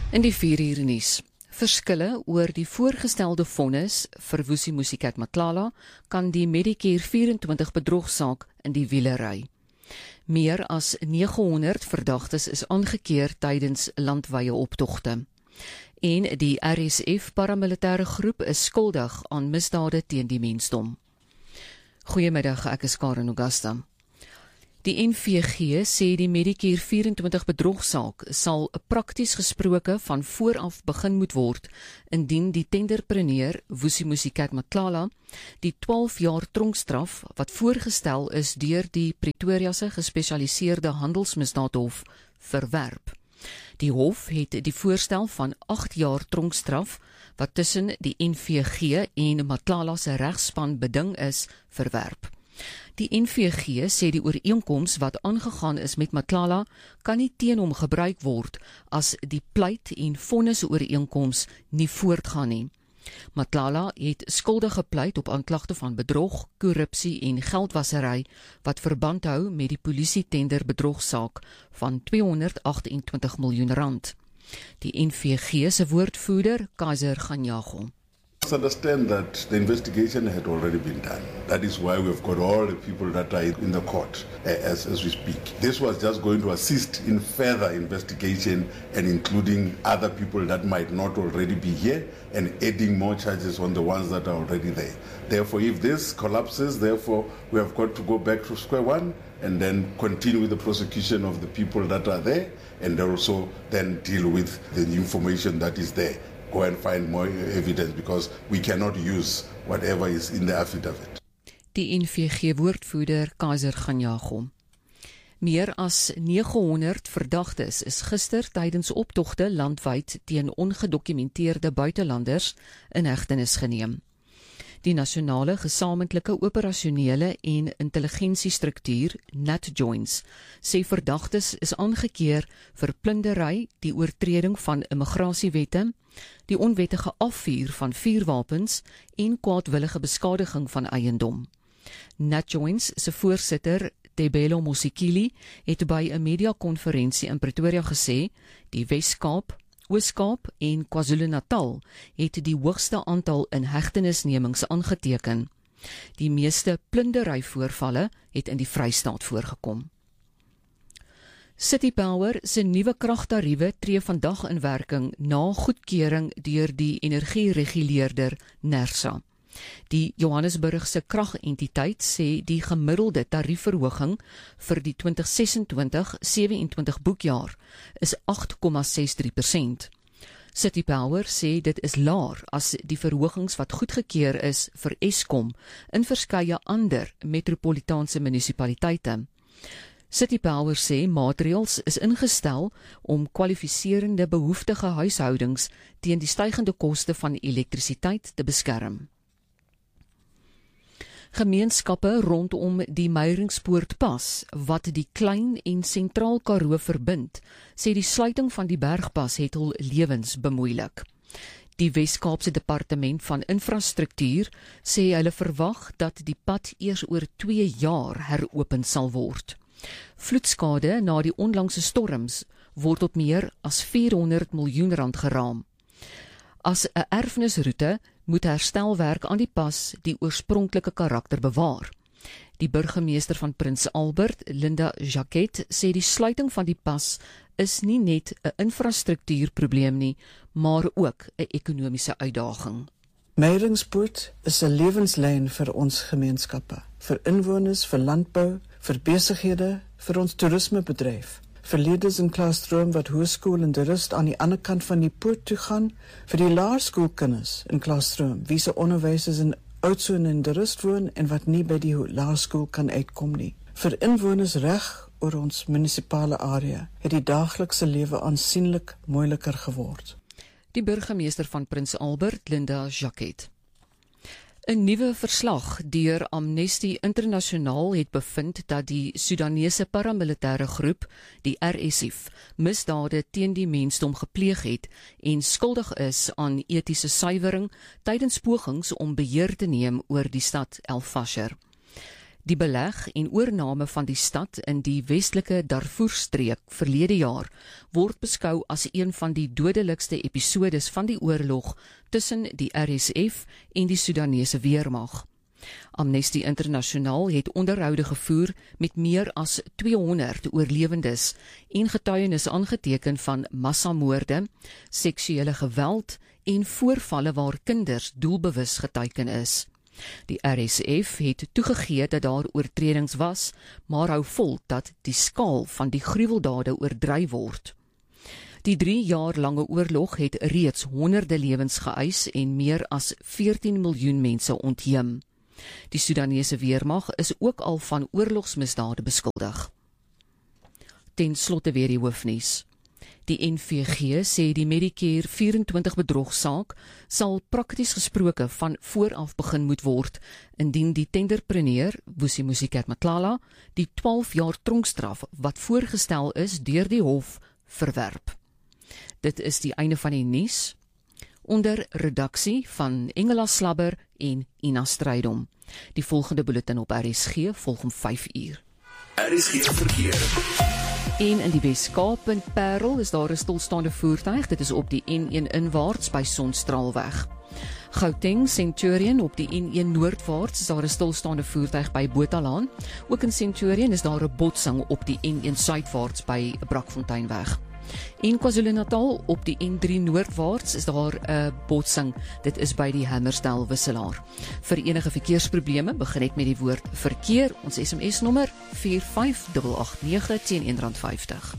In die 4 uur nuus. Verskille oor die voorgestelde vonnis vir Vusi Musicat Matlala kan die Medicare 24 bedrogsaak in die wiele ry. Meer as 900 verdagtes is aangekeer tydens landwye optogte. En die RSF paramilitêre groep is skuldig aan misdade teen die mensdom. Goeiemiddag, ek is Karen Augusta. Die NVG sê die Medicare 24 bedrogsaak sal prakties gesproke van vooraf begin moet word indien die tenderpreneur Vusi Musicat Matlala die 12 jaar tronkstraf wat voorgestel is deur die Pretoriase gespesialiseerde handelsmisdaadhof verwerp. Die hof het die voorstel van 8 jaar tronkstraf wat tussen die NVG en Matlala se regspan beding is verwerp. Die NVG sê die ooreenkoms wat aangegaan is met Matlala kan nie teen hom gebruik word as die pleit en vonnisooreenkoms nie voortgaan nie. Matlala het skuldig gepleit op aanklagte van bedrog, korrupsie en geldwasery wat verband hou met die polisie-tender bedrogsaak van R228 miljoen. Die NVG se woordvoerder, Kaiser Ganyago. Understand that the investigation had already been done. That is why we've got all the people that are in the court as we speak. This was just going to assist in further investigation and including other people that might not already be here and adding more charges on the ones that are already there. Therefore, if this collapses, therefore, we have got to go back to square one and then continue with the prosecution of the people that are there and also then deal with the information that is there. Go and find more evidence because we cannot use whatever is in the affidavit. Die NVG-woordvoerder Kaiser Ganyago. Meer as 900 verdagtes is gister tydens optogte landwyd teen ongedokumenteerde buitelanders in hegtenis geneem. Die Nasionale Gesamentlike Operasionele en Intelligensiestruktuur, NatJoins, sê verdagtes is aangekeer vir plundery, die oortreding van immigrasiewette, die onwettige afvuur van vuurwapens en kwaadwillige beskadiging van eiendom. NatJoins se voorsitter, Tebelo Mosikili, het by 'n mediakonferensie in Pretoria gesê, die Wes-Kaap, Oos-Kaap en KwaZulu-Natal het die hoogste aantal inhegtenisnemings aangeteken. Die meeste plunderyvoorvalle het in die Vrystaat voorgekom. City Power se nuwe kragtariewe tree vandag in werking na goedkeuring deur die energiereguleerder NERSA. Die Johannesburgse kragentiteit sê die gemiddelde tariefverhoging vir die 2026-27 boekjaar is 8,63%. City Power sê dit is laer as die verhogings wat goedgekeur is vir Eskom in verskeie ander metropolitaanse munisipaliteite. City Power sê maatreëls is ingestel om kwalifiserende behoeftige huishoudings teen die stygende koste van elektrisiteit te beskerm. Gemeenskappe rondom die Meyringspoortpas, wat die Klein en Sentraal Karoo verbind, sê die sluiting van die bergpas het hul lewens bemoeilik. Die Wes-Kaapse Departement van Infrastruktuur sê hulle verwag dat die pad eers oor 2 jaar heropen sal word. Vloedskade na die onlangse storms word op meer as R400 miljoen geraam. As 'n erfenisroete moet herstelwerk aan die pas die oorspronklike karakter bewaar. Die burgemeester van Prins Albert, Linda Jacquet, sê die sluiting van die pas is nie net 'n infrastruktuurprobleem nie, maar ook 'n ekonomiese uitdaging. Meyringspoort is 'n lewenslyn vir ons gemeenskappe, vir inwoners, vir landbou, vir besighede, vir ons toerismebedryf. Vir leerders in Klaastroom wat hoërskool in De Rust aan die ander kant van die poort toe gaan, vir die laerskoolkinders in Klaastroom, wie se onderwysers in Oudtshoorn en De Rust woon en wat nie by die laerskool kan uitkom nie. Vir inwoners reg oor ons munisipale area het die daaglikse lewe aansienlik moeiliker geword. Die burgemeester van Prins Albert, Linda Jacquet. 'n Nuwe verslag deur Amnesty Internasionaal het bevind dat die Sudanese paramilitêre groep, die RSF, misdade teen die mensdom gepleeg het en skuldig is aan etiese suiwering tydens pogings om beheer te neem oor die stad El Fasher. Die beleg en oorname van die stad in die westelike Darfur-streek verlede jaar word beskou as een van die dodelikste episodes van die oorlog tussen die RSF en die Sudanese weermag. Amnesty Internasionaal het onderhoude gevoer met meer as 200 oorlewendes en getuienis aangeteken van massamoorde, seksuele geweld en voorvalle waar kinders doelbewus geteiken is. Die RSF het toegegee dat daar oortredings was, maar hou vol dat die skaal van die gruweldade oordryf word. Die 3 jaar lange oorlog het reeds honderde lewens geëis en meer as 14 miljoen mense ontheem. Die Sudanese weermag is ook al van oorlogsmisdade beskuldig. Ten slotte weer die hoofnuus. Die NVG sê die Medicare 24 bedrogsaak sal prakties gesproke van vooraf begin moet word, indien die tenderpreneur, Vusi Matlala, die 12 jaar tronkstraf wat voorgestel is deur die hof verwerp. Dit is die einde van die nuus, onder redaksie van Engela Slabber en Ina Strydom. Die volgende bulletin op RSG volg om 5 uur. RSG verkeer. En in die Wes-Kaap in Parel is daar 'n stilstaande voertuig, dit is op die N1 inwaarts by Sonstraalweg. Gauteng Centurion op die N1 noordwaarts is daar 'n stilstaande voertuig by Botalaan. Ook in Centurion is daar 'n botsing op die N1 suidwaarts by Brakfonteinweg. En KwaZulu-Natal op die N3 noordwaarts is daar 'n botsing. Dit is by die Hammersdale wisselaar. Vir enige verkeersprobleme begin net met die woord verkeer. Ons SMS-nommer 45889 teen R1.50.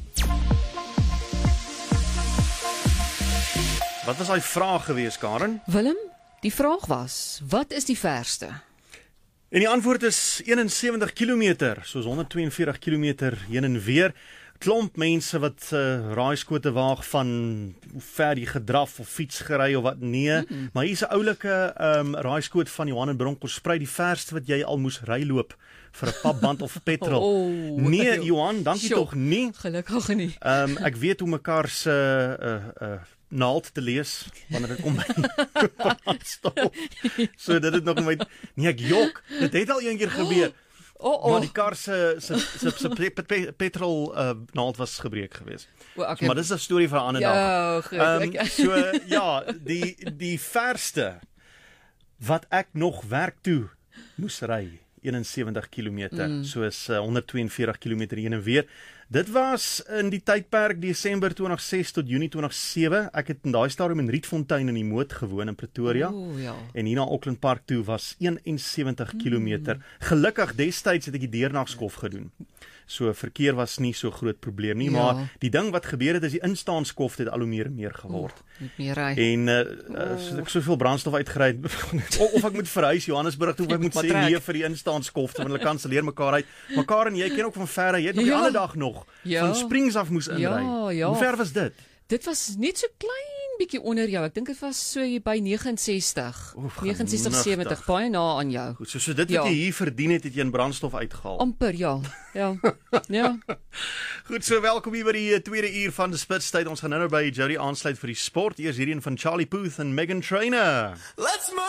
Wat was daai vraag gewees, Karen? Willem, die vraag was, wat is die verste? En die antwoord is 71 km, soos 142 km heen en weer. Klomp mense wat raaiskote waag van hoe ver die gedraf of fiets gery of wat nee, maar hier is 'n oulike raaiskoot van Johan en Bronkhorstspruit, die verste wat jy al moes ryloop vir 'n papband of petrol. Nee, Johan, dankie tog nie. Gelukkig nie. Ek weet hoe mekaar se naald te lees wanneer dit kom by brandstof. So dit het nog nooit nee, ek jok. Dit het al een keer gebeur. Maar die kar se petrol naald was gebreek geweest. Okay. Maar dis 'n storie vir 'n ander dag. So ja, die verste wat ek nog werk toe moes ry, 71 km, soos 142 km heen en weer. Dit was in die tydperk Desember 2006 tot Junie 2007. Ek het in daai stadium in Rietfontein in die Moot gewoon in Pretoria. Ja. En hier na Auckland Park toe was 71 km. Gelukkig destyds het ek die deernagskof gedoen. So verkeer was nie so groot probleem nie, maar die ding wat gebeur het is die instaanskof het al hoe meer en meer geword. En ek soveel brandstof uitgery of ek moet verhuis Johannesburg toe, of ek moet sê nee vir die instaanskof, want hulle kanselleer mekaar uit. Maar Karen, jy ken ook van ver, jy het nog die ander dag nog van Springs af moes inry. Hoe ver was dit? Dit was net so klein bietjie onder jou. Ek dink dit was so by 69. 69-70, baie na aan jou. Goed, so dit wat jy hier verdien het jy in brandstof uitgehaal. Amper, ja. Ja. Goed, so welkom hier by die tweede uur van die Spitstyd. Ons gaan nou by Jody aansluit vir die sport. Eers hierdie een van Charlie Puth en Meghan Trainor. Let's